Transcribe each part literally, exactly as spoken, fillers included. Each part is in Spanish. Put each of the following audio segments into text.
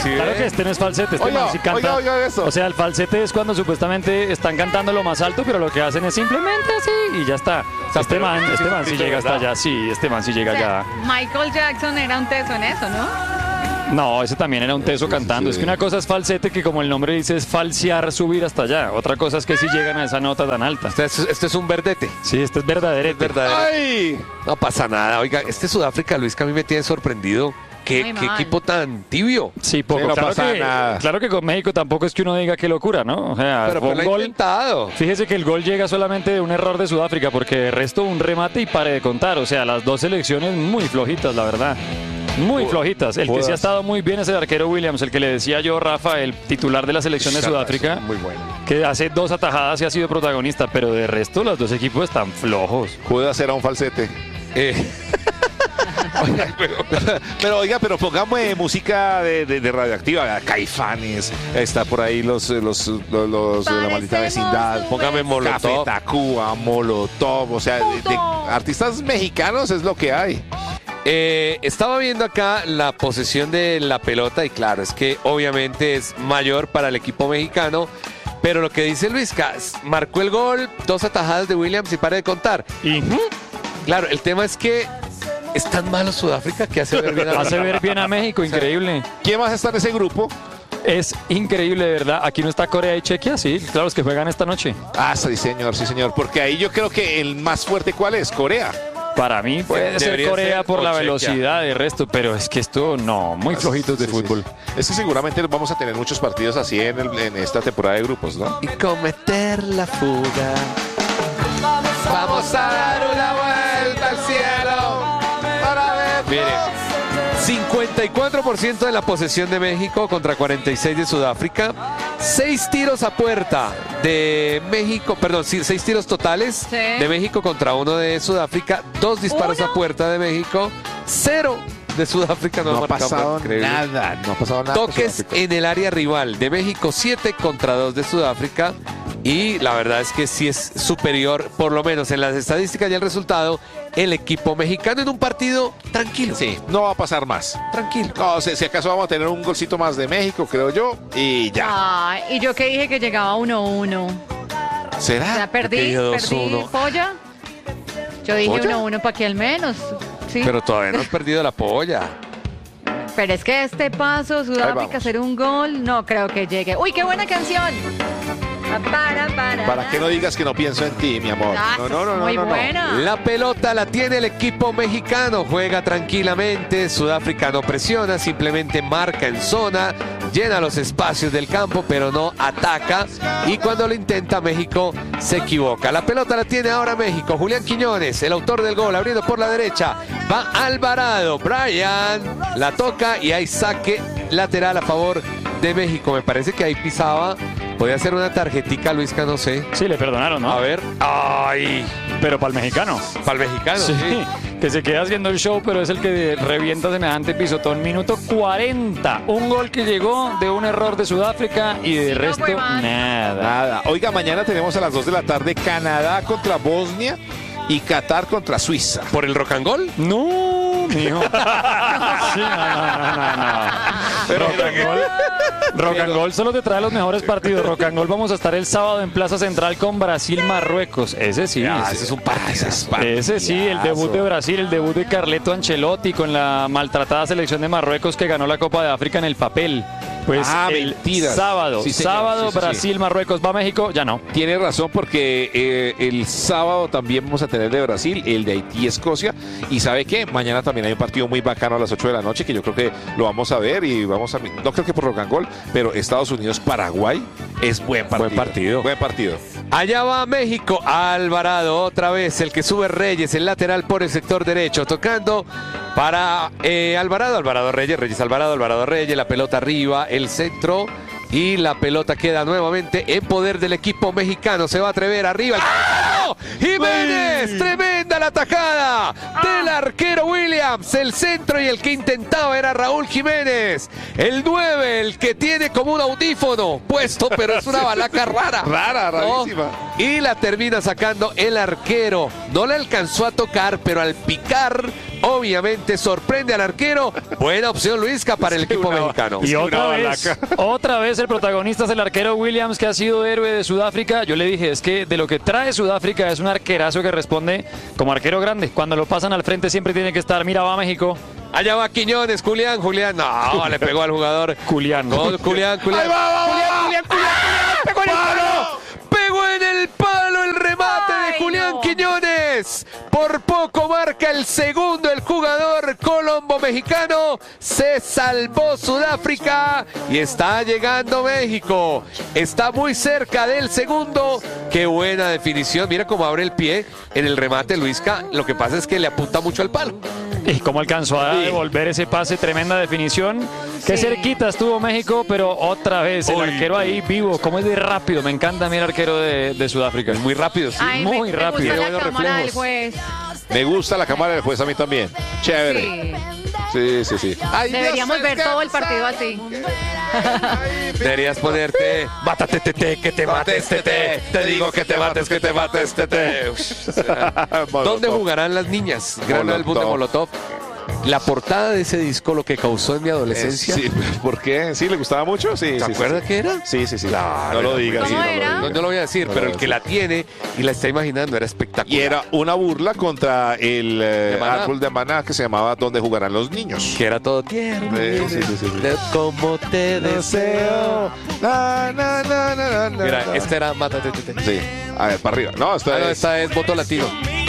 ¿Sí Claro ve? que este no es falsete, este Oiga, man sí canta. oiga, oiga eso. O sea, el falsete es cuando supuestamente están cantando lo más alto, pero lo que hacen es simplemente así y ya está. O sea, este pero man, es este un man sí grito de llega hasta verdad. allá, sí, este man sí llega O sea, allá. Michael Jackson era un teso en eso, ¿no? No, ese también era un teso cantando. sí. Es que una cosa es falsete, que como el nombre dice, es falsear, subir hasta allá. Otra cosa es que sí llegan a esa nota tan alta. Este es, este es un verdete. Sí, este es verdadero. Es verdadero. ¡Ay! No pasa nada. Oiga, este Sudáfrica, Luis, que a mí me tiene sorprendido. ¿Qué, Muy qué mal. equipo tan tibio? Sí, poco. Sí, no claro, pasa que, nada. claro que con México tampoco es que uno diga qué locura, ¿no? O sea, Pero fue pues lo un ha gol. intentado. Fíjese que el gol llega solamente de un error de Sudáfrica, porque de resto un remate y pare de contar. O sea, las dos selecciones muy flojitas, la verdad. Muy flojitas. El que sí ha Jodas. estado muy bien es el arquero Williams, el que le decía yo, Rafa, el titular de la selección de Sudáfrica, Muy bueno. que hace dos atajadas y ha sido protagonista, pero de resto los dos equipos están flojos. Judas era un falsete. Eh, pero, pero, oiga, pero pongamos eh, música de, de, de radioactiva, Caifanes, está por ahí los, los, los, los de la maldita Parecemos vecindad, un póngame Café Molotov. Tacuba, Molotov, o sea, de, de artistas mexicanos es lo que hay. Eh, estaba viendo acá la posesión de la pelota y claro, es que obviamente es mayor para el equipo mexicano, pero lo que dice Luis Cas, marcó el gol, dos atajadas de Williams y para de contar. Y Claro, el tema es que es tan malo Sudáfrica que hace ver bien a hace ver bien a México, increíble. ¿Quién más está en ese grupo? Es increíble, de verdad. Aquí no está Corea y Chequia, sí, claro, los que juegan esta noche. Ah, sí, señor, sí, señor, porque ahí yo creo que el más fuerte, ¿cuál es? Corea. Para mí puede ser Debería Corea ser por o la Chequia. velocidad de resto, pero es que esto no, muy flojitos de Sí, sí, fútbol. sí. Es que seguramente vamos a tener muchos partidos así en, el- en esta temporada de grupos, ¿no? y cometer la fuga. Vamos a dar una vuelta al cielo para ver. Mire, cincuenta y cuatro por ciento de la posesión de México contra cuarenta y seis de Sudáfrica. Seis tiros a puerta de México, perdón, sí, seis tiros totales Sí. de México contra uno de Sudáfrica. Dos disparos ¿Uno? a puerta de México. Cero de Sudáfrica. No, No ha marcado, pasado increíble. nada, no ha pasado nada. con Toques Sudáfrica. en el área rival de México, siete contra dos de Sudáfrica. Y la verdad es que sí es superior, por lo menos en las estadísticas y el resultado, el equipo mexicano en un partido tranquilo. Sí, no va a pasar más. Tranquilo. No, si, si acaso vamos a tener un golcito más de México, creo yo, y ya. Ay, y yo que dije que llegaba uno uno. O sea, ¿Será? perdí, dije dos perdí uno. polla. Yo dije ¿Polla? uno uno para que al menos. Sí. Pero todavía no has perdido la polla. Pero es que este paso, Sudáfrica vamos. hacer un gol, no creo que llegue. ¡Uy, qué buena canción! Para, para, Para que no digas que no pienso en ti, mi amor. Ah, No, no, no, no. muy no, no. buena. La pelota la tiene el equipo mexicano, juega tranquilamente, Sudáfrica no presiona, simplemente marca en zona, llena los espacios del campo, pero no ataca. Y cuando lo intenta, México se equivoca. La pelota la tiene ahora México. Julián Quiñones, el autor del gol, abriendo por la derecha. Va Alvarado. Brian la toca y hay saque lateral a favor de México. Me parece que ahí pisaba. Podía ser una tarjetica, Luisca, no sé. Sí, le perdonaron, ¿no? A ver. ¡Ay! Pero para el mexicano. Para el mexicano, Sí, sí. que se queda haciendo el show, pero es el que revienta semejante pisotón. Minuto cuarenta. Un gol que llegó de un error de Sudáfrica y de Sí, no resto fue mal. nada. Nada. Oiga, mañana tenemos a las dos de la tarde Canadá contra Bosnia y Qatar contra Suiza. ¿Por el rock and roll? No, mijo. Sí, no, no, no, no. Pero- rock and roll, rock and roll solo te trae los mejores partidos. Rock and roll vamos a estar el sábado en Plaza Central con Brasil-Marruecos. Ese sí. Ah, ese- ese es un partidazo. Ese sí, el debut de Brasil, el debut de Carleto Ancelotti con la maltratada selección de Marruecos que ganó la Copa de África en el papel. Pues Ah, el mentiras. sábado, Sí, señor. sábado, Sí, sí, sí. Brasil, Marruecos, va México, ya no. Tiene razón porque eh, el sábado también vamos a tener de Brasil, el de Haití, Escocia. Y ¿sabe qué? Mañana también hay un partido muy bacano a las ocho de la noche que yo creo que lo vamos a ver y vamos a... No creo que por rock and roll, pero Estados Unidos-Paraguay es buen partido. Buen partido. Buen partido. Allá va México. Alvarado otra vez, el que sube Reyes, el lateral por el sector derecho, tocando para eh, Alvarado, Alvarado Reyes, Reyes Alvarado, Alvarado Reyes, la pelota arriba, el centro y la pelota queda nuevamente en poder del equipo mexicano. Se va a atrever arriba. ¡Oh! Jiménez, tremenda la tajada del arquero Williams, el centro y el que intentaba era Raúl Jiménez, el nueve, el que tiene como un audífono puesto, pero es una balaca rara. Rara, ¿no? rarísima. Y la termina sacando el arquero. No le alcanzó a tocar, pero al picar obviamente sorprende al arquero. Buena opción, Luisca, para el equipo una- mexicano. Y una otra vez, balaca. otra vez el protagonista es el arquero Williams, que ha sido héroe de Sudáfrica. Yo le dije, es que de lo que trae Sudáfrica es un arquerazo que responde como arquero grande. Cuando lo pasan al frente siempre tiene que estar, mira, va México. Allá va Quiñones, Julián, Julián. No, le pegó al jugador. Julián. Gol, Julián, Julián. Ahí va, va, va, Julián, va. Julián, Julián, Julián, pegó en el palo. Pegó en el palo el remate de Ay, Julián no. Quiñones. Por poco marca el segundo el jugador colombo-mexicano. Se salvó Sudáfrica y está llegando México. Está muy cerca del segundo. Qué buena definición. Mira cómo abre el pie en el remate, Luisca. Lo que pasa es que le apunta mucho al palo. Y cómo alcanzó a devolver ese pase, tremenda definición. Qué Sí. cerquita estuvo México, pero otra vez el Uy. arquero ahí vivo, cómo es de rápido. Me encanta a mí el arquero de, de Sudáfrica. Es muy rápido, sí. Ay, muy me, rápido. Me gusta la Buenos cámara del reflejos. juez. Me gusta la cámara del juez a mí también. Chévere. Sí. Sí, sí, sí. Ay, Deberíamos Dios, ver todo el partido así. Deberías ponerte, mátate, tete, que te mates, tete. Te digo que te mates, que te mates, tete. ¿Dónde jugarán las niñas? Gran álbum de Molotov. La portada de ese disco, lo que causó en mi adolescencia. Sí, ¿por qué? ¿Sí le gustaba mucho? Sí, ¿Te sí, sí, acuerdas sí. qué era? Sí, sí, sí. Claro, no lo era muy digas. sí, ¿Cómo no lo era? No, digas. no lo voy a decir, No pero lo el voy que a la tiene y la está imaginando era espectacular. Y era una burla contra el eh, De Maná. árbol de Maná que se llamaba ¿Dónde jugarán los niños? Que era todo tierno. Sí, sí, sí, sí, sí. De cómo te deseo. Na, na, na, na, na, Mira, na. este era mátate, tete. Sí. A ver, para arriba. No, esta Ah, no, es... esta es voto latino.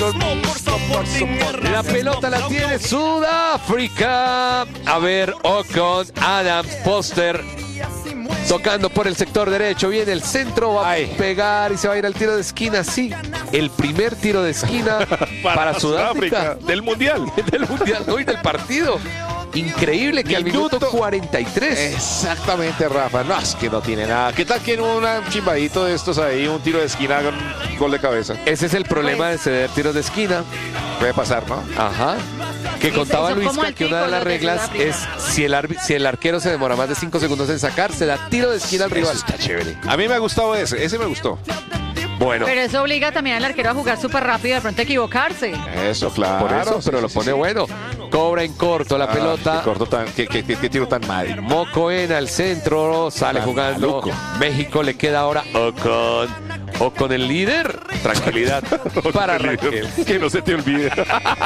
La pelota la tiene Sudáfrica. A ver, Ocon, Adams, Foster. Tocando por el sector derecho. Viene el centro. Va Ay. a pegar y se va a ir al tiro de esquina. Sí, el primer tiro de esquina para, Sudáfrica. Del Mundial. Del mundial, no, y del partido. Increíble que al minuto Minuto. cuarenta y tres. Exactamente, Rafa. No, es que no tiene nada. ¿Qué tal que en un chimbadito de estos ahí, un tiro de esquina, hagan un gol de cabeza? Ese es el problema de ceder tiros de esquina. Puede pasar, ¿no? Ajá. Que Sí, contaba son como Luisca que una de anticos las los de reglas Sudáfrica. es si el, arbi- si el arquero se demora más de cinco segundos en sacar, se da tiro de esquina al rival. Está chévere. A mí me ha gustado ese. Ese me gustó. Bueno, Pero eso obliga también al arquero a jugar súper rápido y de pronto equivocarse. Eso, claro. por eso, sí, pero sí, lo sí, pone sí. bueno. Cobra en corto la Ah, pelota. Qué, corto tan, qué, qué- qué- qué tiro tan mal. Mocoena al centro, sale Tan jugando. maluco. México le queda ahora Ocon. Ocon el líder. Tranquilidad para Raquel. Que no se te olvide.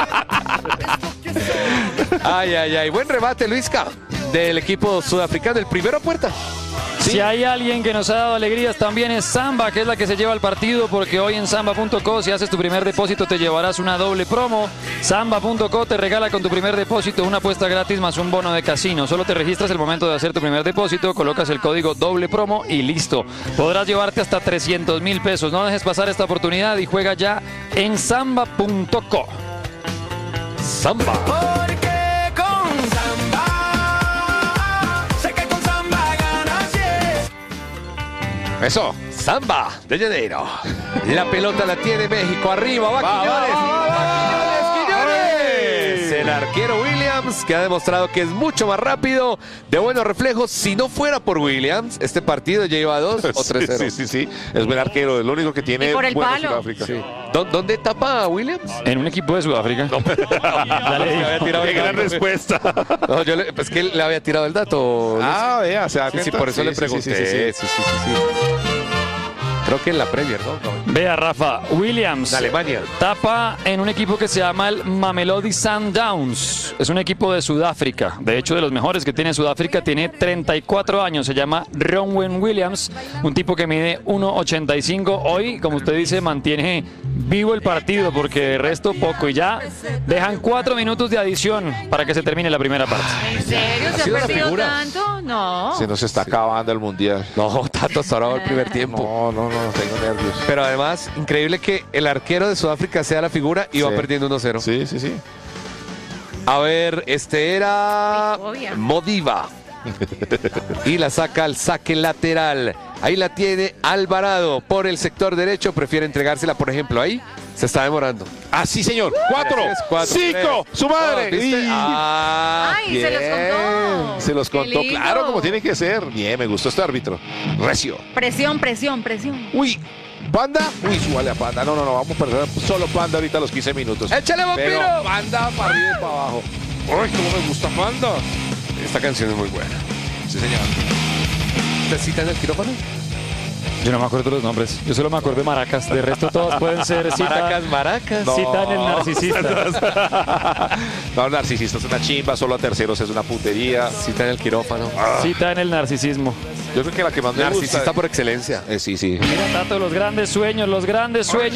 Ay, ay, ay. Buen rebate, Luisca, del equipo sudafricano. El primero a puerta. Si hay alguien que nos ha dado alegrías también es Samba, que es la que se lleva el partido, porque hoy en samba punto co si haces tu primer depósito te llevarás una doble promo. Samba punto co te regala con tu primer depósito una apuesta gratis más un bono de casino. Solo te registras el momento de hacer tu primer depósito, colocas el código doble promo y listo. Podrás llevarte hasta trescientos mil pesos. No dejes pasar esta oportunidad y juega ya en samba punto co. Samba. Porque con Samba, sé que con Samba ganas, yeah. Eso. Samba de Janeiro. La pelota la tiene México. Arriba, va, Va, Quiñones. va, va, va, Va Quiñones, Quiñones. ¡Ay! El arquero Williams, que ha demostrado que es mucho más rápido, de buenos reflejos. Si no fuera por Williams, este partido ya iba a dos o tres cero. Sí, sí, sí. Es buen arquero. Es lo único que tiene Y por el bueno palo. Sudáfrica. Sí. ¿Dó- ¿Dónde tapa a Williams? En un equipo de Sudáfrica. Ya le había tirado el Qué gran dato. respuesta. No, yo le, pues que le había tirado el dato. Ah, vea, se da sí, sí, cuenta. por eso Sí, le sí, pregunté. sí, sí, sí, sí. Sí, sí, sí, sí. Creo que en la Premier, ¿no? Vea, Rafa, Williams. De Alemania. Tapa en un equipo que se llama el Mamelodi Sundowns. Es un equipo de Sudáfrica. De hecho, de los mejores que tiene Sudáfrica. Tiene treinta y cuatro años. Se llama Ronwen Williams. Un tipo que mide uno ochenta y cinco. Hoy, como usted dice, mantiene vivo el partido porque de resto poco. Y ya dejan cuatro minutos de adición para que se termine la primera parte. ¿En serio? ¿Se sido ha una perdido figura. tanto? No. Se nos está acabando el mundial. No, tanto hasta ahora el primer tiempo. No, no, no, tengo nervios. Pero además, increíble que el arquero de Sudáfrica sea la figura y va Sí. perdiendo uno cero. Sí, sí, sí. A ver, este era Obvia. Modiva. Y la saca al saque lateral. Ahí la tiene Alvarado por el sector derecho. Prefiere entregársela, por ejemplo, ahí. Se está demorando. Ah, sí, señor. Cuatro. Tres, cuatro, Cinco. tres, Su madre. dos, ¿viste? Y- Ah, Ay, se los contó. Se los Qué contó, lindo. claro, como tiene que ser. Bien, me gustó este árbitro. Recio. Presión, presión, presión. Uy, Panda. Uy, súbale a Panda. No, no, no, vamos a perder solo Panda ahorita a los quince minutos. ¡Échale, vampiro! Pero Panda para arriba y para abajo. Uy, cómo me gusta Panda. Esta canción es muy buena. Sí, señor. ¿Te citan el quirófano? Yo no me acuerdo los nombres. Yo solo me acuerdo de Maracas. De resto todas pueden ser cita, Maracas, maracas. No. cita en el narcisista. No, narcisista es una chimba, solo a terceros es una putería. Cita en el quirófano. Cita en el narcisismo. Yo creo que la que más me Narcisista gusta. por excelencia. Eh, sí, sí. Mira, Tato, los grandes sueños, los grandes sueños.